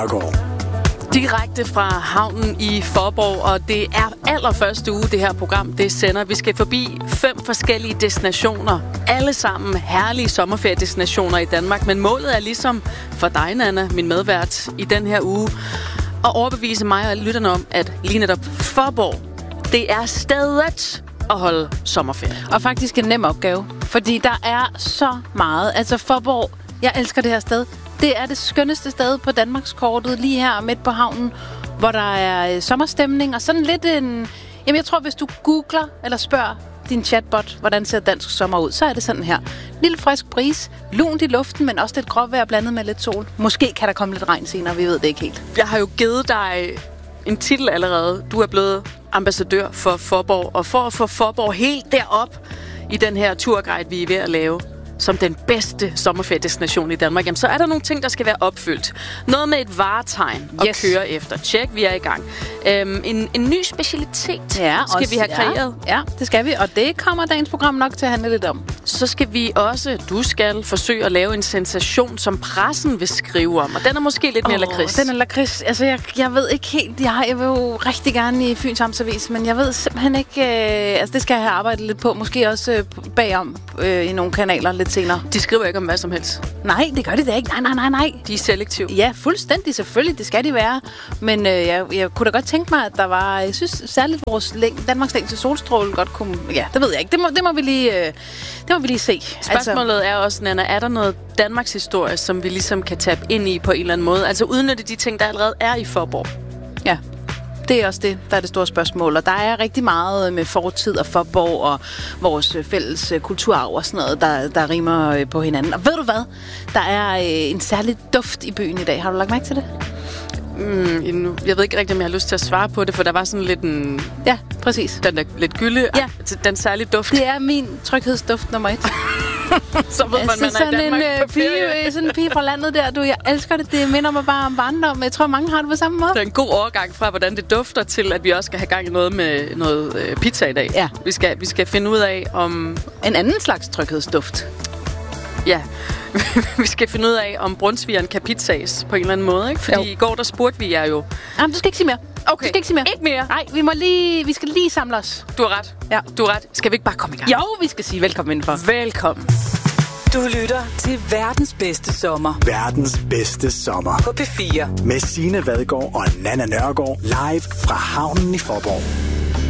Direkte fra havnen i Faaborg, og det er allerførste uge, det her program det sender. Vi skal forbi 5 forskellige destinationer. Alle sammen herlige sommerferiedestinationer i Danmark. Men målet er ligesom for dig, Nana, min medvært i den her uge, at overbevise mig og lytterne om, at lige netop Faaborg, det er stedet at holde sommerferie. Og faktisk en nem opgave, fordi der er så meget. Altså Faaborg, jeg elsker det her sted. Det er det skønneste sted på Danmarkskortet, lige her midt på havnen, hvor der er sommerstemning og sådan lidt en... Jamen jeg tror, hvis du googler eller spørger din chatbot, hvordan ser dansk sommer ud, så er det sådan her. Lille frisk bris, lunt i luften, men også lidt gråvejr blandet med lidt sol. Måske kan der komme lidt regn senere, vi ved det ikke helt. Jeg har jo givet dig en titel allerede. Du er blevet ambassadør for Faaborg, og for at få Faaborg helt derop i den her turguide, vi er ved at lave, som den bedste sommerferiedestination i Danmark, jamen, så er der nogle ting, der skal være opfyldt. Noget med et varetegn at køre efter. Tjek, vi er i gang. En ny specialitet skal vi have kreeret. Ja, det skal vi, og det kommer dagens program nok til at handle lidt om. Så skal vi også, du skal forsøge at lave en sensation, som pressen vil skrive om, og den er måske lidt mere lakrids. Den er lakrids. Altså, jeg ved ikke helt, jeg vil jo rigtig gerne i Fyns Amtsavis, men jeg ved simpelthen ikke, altså det skal jeg have arbejdet lidt på, måske også bagom i nogle kanaler lidt senere. De skriver ikke om hvad som helst. Nej, det gør de da ikke. Nej. De er selektive. Ja, fuldstændig selvfølgelig. Det skal de være. Men jeg kunne da godt tænke mig, at der var... Jeg synes særligt vores Danmarks længste solstråle godt kunne... Ja, det ved jeg ikke. Det må vi lige se. Spørgsmålet er også, Nana, er der noget Danmarks historie, som vi ligesom kan tabe ind i på en eller anden måde? Altså udnytte de ting, der allerede er i Faaborg. Ja. Det er også det, der er det store spørgsmål. Og der er rigtig meget med fortid og Faaborg og vores fælles kulturarv og sådan noget, der rimer på hinanden. Og ved du hvad? Der er en særlig duft i byen i dag. Har du lagt mærke til det? Jeg ved ikke rigtig, om jeg har lyst til at svare på det, for der var sådan lidt en... Ja, præcis. Den der lidt gylde, den særlige duft. Det er min tryghedsduft nummer 1. Så ved man er i Danmark på ferie. Sådan en pige fra landet der, jeg elsker det. Det minder mig bare om barndom. Jeg tror, mange har det på samme måde. Det er en god overgang fra, hvordan det dufter, til at vi også skal have gang i noget med noget pizza i dag. Ja. Vi skal finde ud af, om... En anden slags tryghedsduft. Ja. Vi skal finde ud af, om brunsvigeren kan pizzaes på en eller anden måde, ikke? Fordi i går, der spurgte vi jer jo... Jamen, du skal ikke sige mere. Okay. Du skal ikke sige mere. Ikke mere? Nej, vi skal lige samle os. Du har ret. Ja. Du har ret. Skal vi ikke bare komme i gang? Jo, vi skal sige velkommen indenfor. Velkommen. Du lytter til verdens bedste sommer. Verdens bedste sommer. På P4. Med Signe Vadgaard og Nana Nørgaard live fra havnen i Faaborg.